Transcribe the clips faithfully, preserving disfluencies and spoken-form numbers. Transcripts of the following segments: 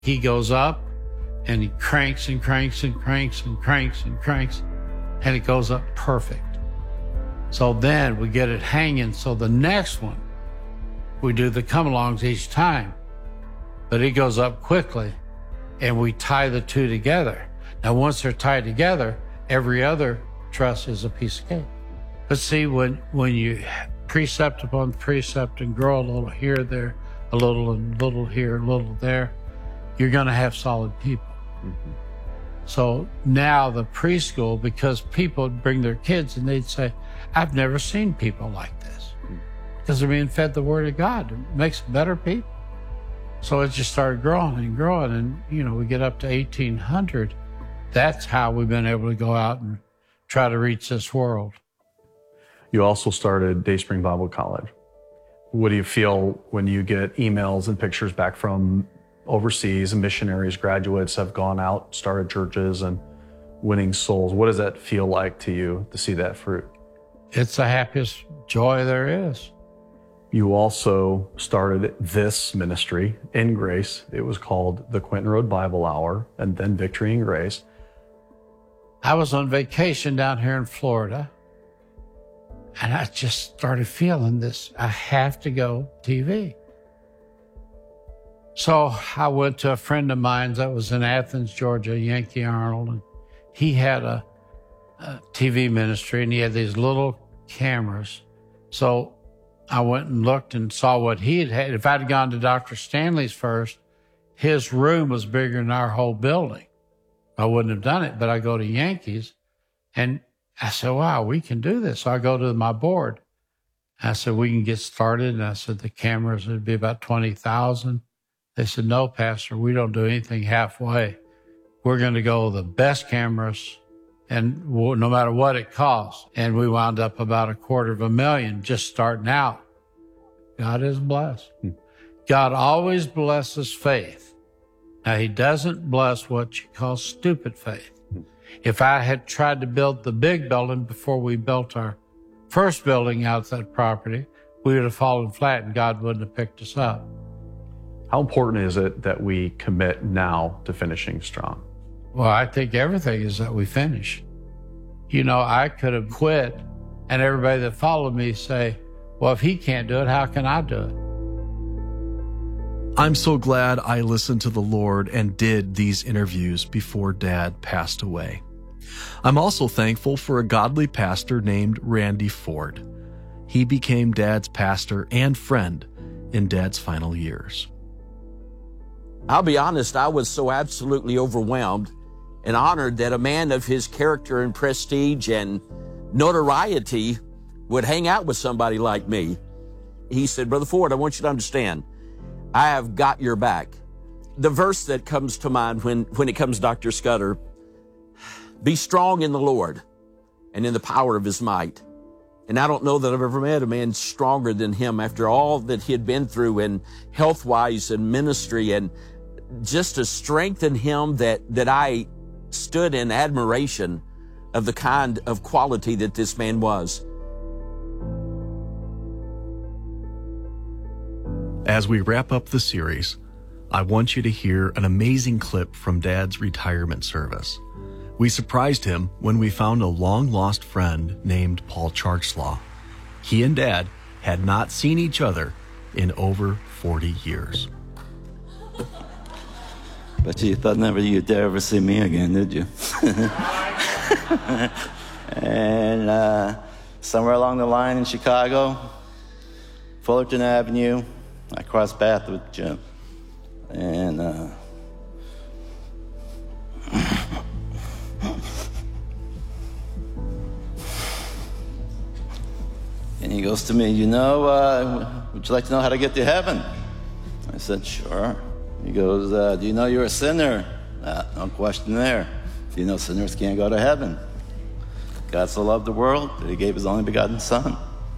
He goes up and he cranks and cranks and cranks and cranks and cranks, and it goes up perfect. So then we get it hanging. So the next one, we do the come-alongs each time, but it goes up quickly, and we tie the two together. Now, once they're tied together, every other truss is a piece of cake. But see, when, when you precept upon precept and grow a little here, there, a little and a little here, a little there, you're going to have solid people. Mm-hmm. So now the preschool, because people would bring their kids and they'd say, I've never seen people like this. Mm-hmm. Because they're being fed the Word of God. It makes better people. So it just started growing and growing. And, you know, we get up to eighteen hundred. That's how we've been able to go out and try to reach this world. You also started Dayspring Bible College. What do you feel when you get emails and pictures back from overseas and missionaries, graduates have gone out, started churches and winning souls? What does that feel like to you to see that fruit? It's the happiest joy there is. You also started this ministry in Grace. It was called the Quentin Road Bible Hour and then Victory in Grace. I was on vacation down here in Florida, and I just started feeling this, I have to go T V. So I went to a friend of mine that was in Athens, Georgia, Yankee Arnold, and he had a, a T V ministry, and he had these little cameras. So I went and looked and saw what he had had. If I'd gone to Doctor Stanley's first, his room was bigger than our whole building. I wouldn't have done it, but I go to Yankees, and I said, wow, we can do this. So I go to my board. I said, we can get started. And I said, the cameras would be about twenty thousand. They said, no, Pastor, we don't do anything halfway. We're going to go with the best cameras, and we'll, no matter what it costs. And we wound up about a quarter of a million just starting out. God is blessed. Hmm. God always blesses faith. Now, he doesn't bless what you call stupid faith. Hmm. If I had tried to build the big building before we built our first building out that property, we would have fallen flat and God wouldn't have picked us up. How important is it that we commit now to finishing strong? Well, I think everything is that we finish. You know, I could have quit and everybody that followed me say, well, if he can't do it, how can I do it? I'm so glad I listened to the Lord and did these interviews before Dad passed away. I'm also thankful for a godly pastor named Randy Ford. He became Dad's pastor and friend in Dad's final years. I'll be honest, I was so absolutely overwhelmed and honored that a man of his character and prestige and notoriety would hang out with somebody like me. He said, Brother Ford, I want you to understand, I have got your back. The verse that comes to mind when, when it comes to Doctor Scudder, be strong in the Lord and in the power of his might. And I don't know that I've ever met a man stronger than him after all that he had been through in health-wise and ministry, and just to strengthen him that, that I stood in admiration of the kind of quality that this man was. As we wrap up the series, I want you to hear an amazing clip from Dad's retirement service. We surprised him when we found a long-lost friend named Paul Charkslaw. He and Dad had not seen each other in over forty years. But you thought never you'd ever see me again, did you? And uh, somewhere along the line in Chicago, Fullerton Avenue, I crossed paths with Jim. And uh, and he goes to me, you know, uh, would you like to know how to get to heaven? I said, sure. He goes, uh, do you know you're a sinner? Uh, no question there. Do you know sinners can't go to heaven? God so loved the world that he gave his only begotten Son.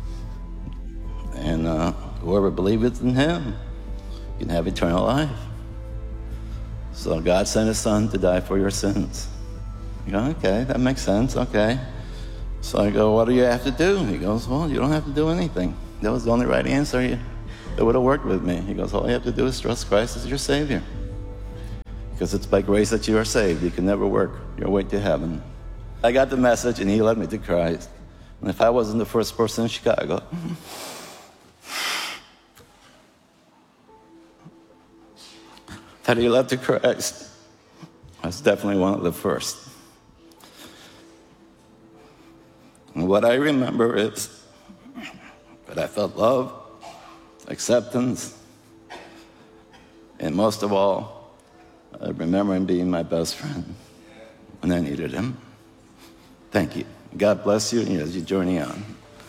And uh, whoever believeth in him can have eternal life. So God sent his Son to die for your sins. You go, okay, that makes sense, okay. So I go, what do you have to do? He goes, well, you don't have to do anything. That was the only right answer. It would have worked with me. He goes, all you have to do is trust Christ as your Savior. because it's by grace that you are saved. You can never work your way to heaven. I got the message, and he led me to Christ. And if I wasn't the first person in Chicago, that he led to Christ, I was definitely one of the first. And what I remember is that I felt love, acceptance, and most of all, I remember him being my best friend when I needed him. Thank you. God bless you as you journey on.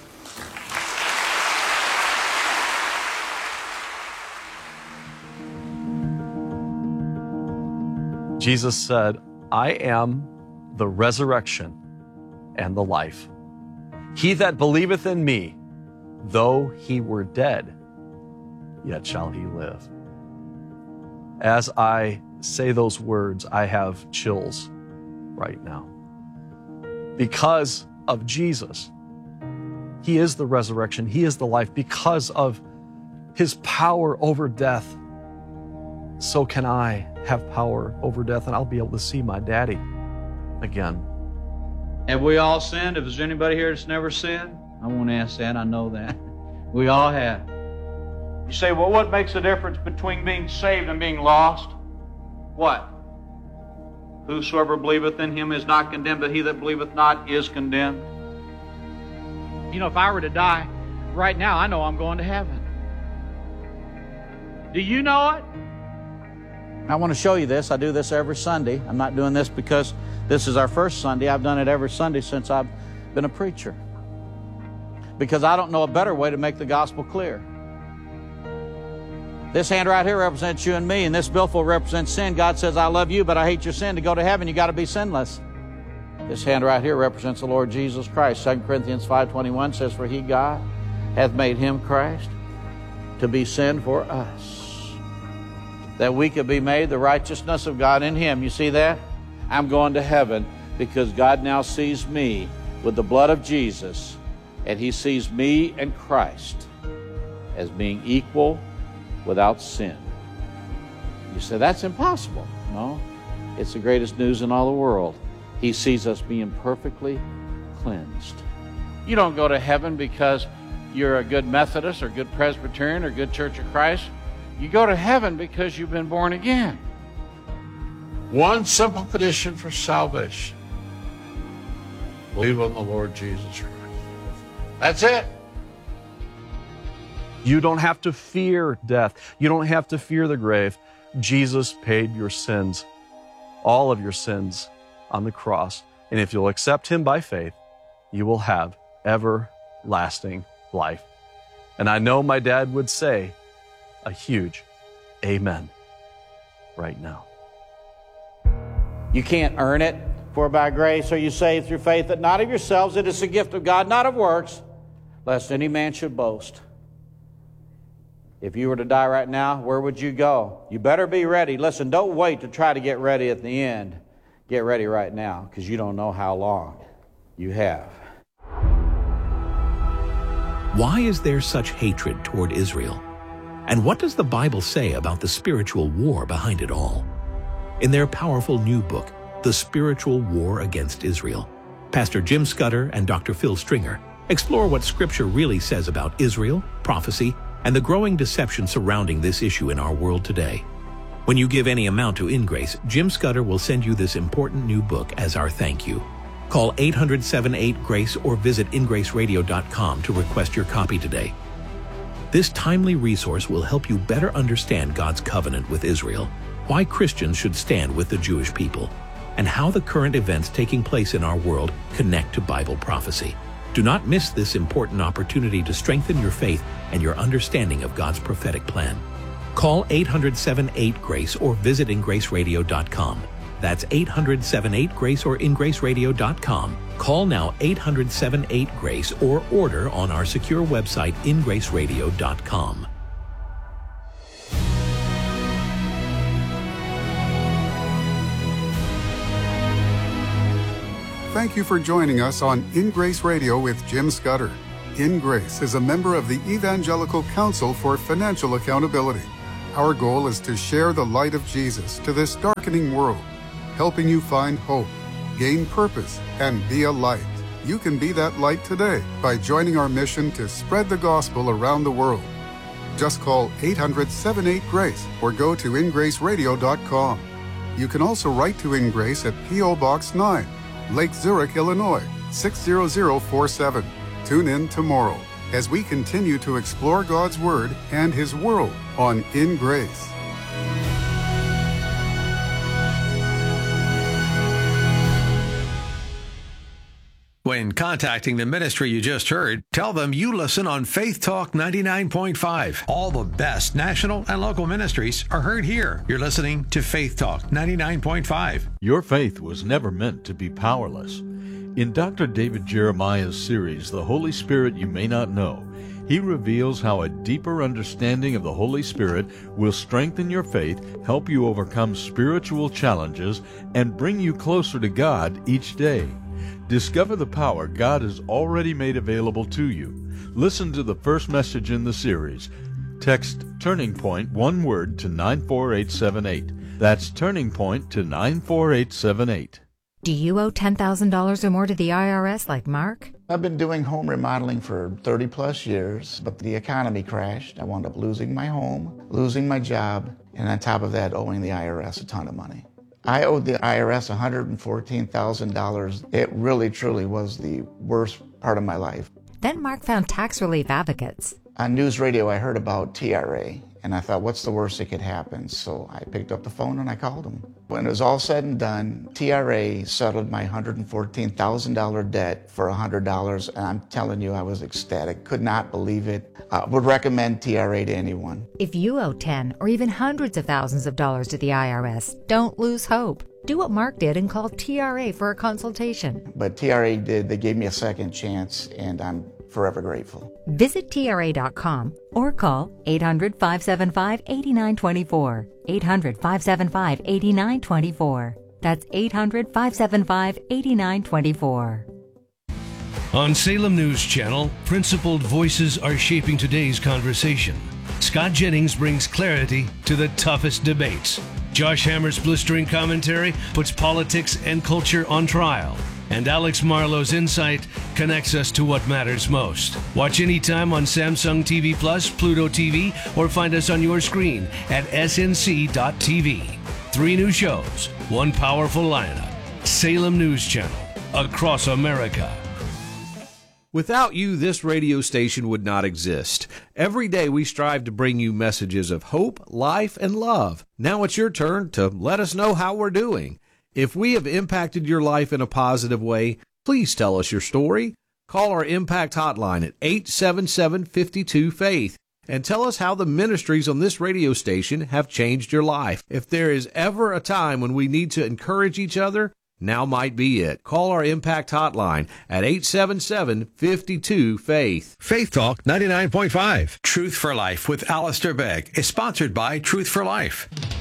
Jesus said, I am the resurrection and the life. He that believeth in me, though he were dead, yet shall he live. As I say those words, I have chills right now. Because of Jesus. He is the resurrection. He is the life. Because of his power over death, so can I have power over death, and I'll be able to see my daddy again. Have we all sinned? If there's anybody here that's never sinned, I won't ask that. I know that. We all have. You say, well, what makes the difference between being saved and being lost? What? Whosoever believeth in him is not condemned, but he that believeth not is condemned. You know, if I were to die right now, I know I'm going to heaven. Do you know it? I want to show you this. I do this every Sunday. I'm not doing this because this is our first Sunday. I've done it every Sunday since I've been a preacher. Because I don't know a better way to make the gospel clear. This hand right here represents you and me, and this billfold represents sin. God says, I love you, but I hate your sin. To go to heaven, you got to be sinless. This hand right here represents the Lord Jesus Christ. Second Corinthians five twenty-one says, for he, God, hath made him, Christ, to be sin for us, that we could be made the righteousness of God in him. You see that? I'm going to heaven because God now sees me with the blood of Jesus, and he sees me and Christ as being equal without sin. You say, that's impossible. No, it's the greatest news in all the world. He sees us being perfectly cleansed. You don't go to heaven because you're a good Methodist or good Presbyterian or good Church of Christ. You go to heaven because you've been born again. One simple condition for salvation. Believe on the Lord Jesus Christ. That's it. You don't have to fear death. You don't have to fear the grave. Jesus paid your sins, all of your sins, on the cross. And if you'll accept him by faith, you will have everlasting life. And I know my dad would say a huge amen right now. You can't earn it. For by grace are you saved through faith, that not of yourselves, it is the gift of God, not of works, lest any man should boast. If you were to die right now, where would you go? You better be ready. Listen, don't wait to try to get ready at the end. Get ready right now, because you don't know how long you have. Why is there such hatred toward Israel? And what does the Bible say about the spiritual war behind it all? In their powerful new book, The Spiritual War Against Israel, Pastor Jim Scudder and Doctor Phil Stringer explore what Scripture really says about Israel, prophecy, and the growing deception surrounding this issue in our world today. When you give any amount to InGrace, Jim Scudder will send you this important new book as our thank you. Call eight hundred, seven eight, GRACE or visit in grace radio dot com to request your copy today. This timely resource will help you better understand God's covenant with Israel, why Christians should stand with the Jewish people, and how the current events taking place in our world connect to Bible prophecy. Do not miss this important opportunity to strengthen your faith and your understanding of God's prophetic plan. Call eight hundred, seven eight, GRACE or visit in grace radio dot com. That's eight hundred, seven eight, GRACE or in grace radio dot com. Call now eight hundred, seven eight, GRACE or order on our secure website in grace radio dot com. Thank you for joining us on In Grace Radio with Jim Scudder. In Grace is a member of the Evangelical Council for Financial Accountability. Our goal is to share the light of Jesus to this darkening world, helping you find hope, gain purpose, and be a light. You can be that light today by joining our mission to spread the gospel around the world. Just call eight hundred, seven eight, GRACE or go to in grace radio dot com. You can also write to In Grace at P O Box nine, Lake Zurich, Illinois, six zero zero four seven. Tune in tomorrow as we continue to explore God's Word and His world on In Grace. When contacting the ministry you just heard, tell them you listen on Faith Talk ninety-nine point five. All the best national and local ministries are heard here. You're listening to Faith Talk ninety-nine point five. Your faith was never meant to be powerless. In Doctor David Jeremiah's series, The Holy Spirit You May Not Know, he reveals how a deeper understanding of the Holy Spirit will strengthen your faith, help you overcome spiritual challenges, and bring you closer to God each day. Discover the power God has already made available to you. Listen to the first message in the series. Text Turning Point, one word, to nine four eight seven eight. That's Turning Point to nine four eight seven eight. Do you owe ten thousand dollars or more to the I R S like Mark? I've been doing home remodeling for thirty plus years, but the economy crashed. I wound up losing my home, losing my job, and on top of that, owing the I R S a ton of money. I owed the I R S one hundred fourteen thousand dollars. It really, truly was the worst part of my life. Then Mark found tax relief advocates. On news radio, I heard about T R A, and I thought, what's the worst that could happen? So I picked up the phone and I called them. When it was all said and done, T R A settled my one hundred fourteen thousand dollars debt for one hundred dollars, and I'm telling you, I was ecstatic, could not believe it. Uh, would recommend T R A to anyone. If you owe ten or even hundreds of thousands of dollars to the I R S, don't lose hope. Do what Mark did and call T R A for a consultation. But T R A did, they gave me a second chance, and I'm forever grateful. Visit T R A dot com or call eight hundred, five seven five, eight nine two four. eight hundred, five seven five, eight nine two four. That's eight hundred, five seven five, eight nine two four. On Salem News Channel, principled voices are shaping today's conversation. Scott Jennings brings clarity to the toughest debates. Josh Hammer's blistering commentary puts politics and culture on trial. And Alex Marlowe's insight connects us to what matters most. Watch anytime on Samsung T V Plus, Pluto T V, or find us on your screen at S N C dot T V. Three new shows, one powerful lineup. Salem News Channel, across America. Without you, this radio station would not exist. Every day we strive to bring you messages of hope, life, and love. Now it's your turn to let us know how we're doing. If we have impacted your life in a positive way, please tell us your story. Call our Impact Hotline at eight seven seven, five two, FAITH and tell us how the ministries on this radio station have changed your life. If there is ever a time when we need to encourage each other, now might be it. Call our Impact Hotline at eight seven seven, five two, FAITH. Faith Talk ninety-nine point five. Truth for Life with Alistair Begg is sponsored by Truth for Life.